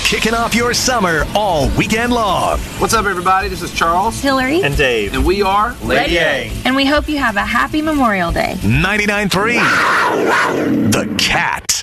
kicking off your summer all weekend long. What's up, everybody? This is Charles, Hillary, and Dave. and we are Lady A. And we hope you have a happy Memorial Day. 99.3 The Cat.